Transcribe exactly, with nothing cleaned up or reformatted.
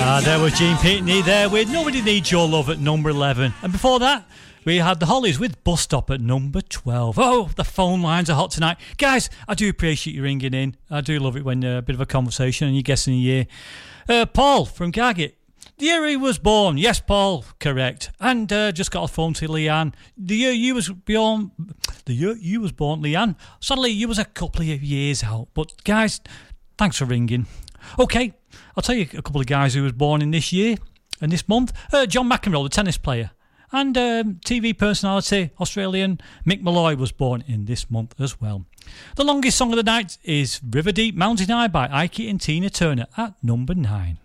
Ah, there was Gene Pitney there with Nobody Needs Your Love at number eleven. And before that, we had the Hollies with Bus Stop at number twelve. Oh, the phone lines are hot tonight. Guys, I do appreciate you ringing in. I do love it when uh, a bit of a conversation and you're guessing a year. Uh, Paul from Gargett. The year he was born. Yes, Paul, correct. And uh, just got a phone to Leanne. The year you was born, the year you was born, Leanne. Sadly, you was a couple of years out. But guys, thanks for ringing. Okay, I'll tell you a couple of guys who was born in this year and this month. Uh, John McEnroe, the tennis player. And um, T V personality, Australian Mick Malloy was born in this month as well. The longest song of the night is River Deep Mountain High by Ike and Tina Turner at number nine.